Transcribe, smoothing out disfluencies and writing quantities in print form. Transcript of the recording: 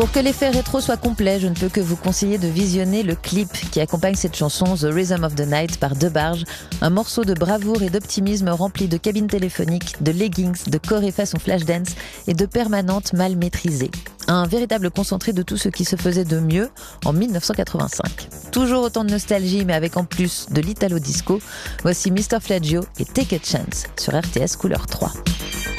Pour que l'effet rétro soit complet, je ne peux que vous conseiller de visionner le clip qui accompagne cette chanson, The Rhythm of the Night par Debarge, un morceau de bravoure et d'optimisme rempli de cabines téléphoniques, de leggings, de chorés façon flashdance et de permanentes mal maîtrisées. Un véritable concentré de tout ce qui se faisait de mieux en 1985. Toujours autant de nostalgie, mais avec en plus de l'italo-disco, voici Mr. Flaggio et Take a Chance sur RTS Couleur 3.